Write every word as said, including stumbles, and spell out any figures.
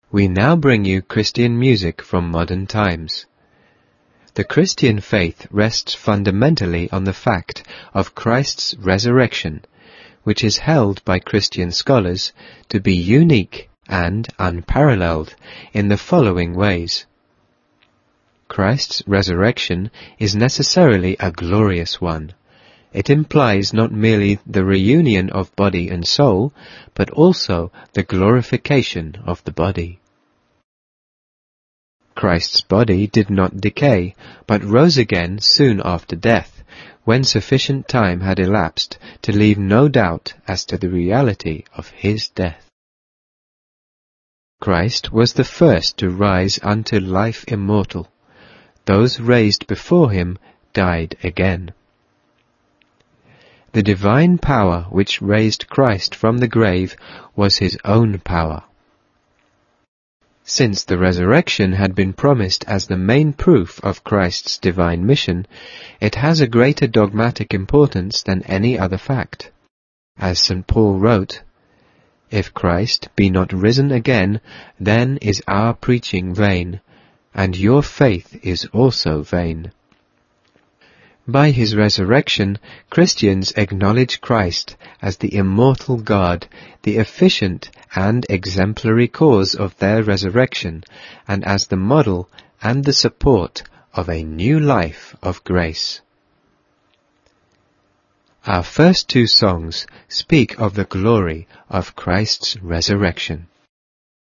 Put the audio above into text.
We now bring you Christian music from modern times. The Christian faith rests fundamentally on the fact of Christ's resurrection, which is held by Christian scholars to be unique and unparalleled in the following ways. Christ's resurrection is necessarily a glorious one. It implies not merely the reunion of body and soul, but also the glorification of the body. Christ's body did not decay, but rose again soon after death, when sufficient time had elapsed to leave no doubt as to the reality of his death. Christ was the first to rise unto life immortal. Those raised before him died again. The divine power which raised Christ from the grave was his own power. Since the resurrection had been promised as the main proof of Christ's divine mission, it has a greater dogmatic importance than any other fact. As Saint Paul wrote, "If Christ be not risen again, then is our preaching vain, and your faith is also vain." By his resurrection, Christians acknowledge Christ as the immortal God, the efficient and exemplary cause of their resurrection, and as the model and the support of a new life of grace. Our first two songs speak of the glory of Christ's resurrection.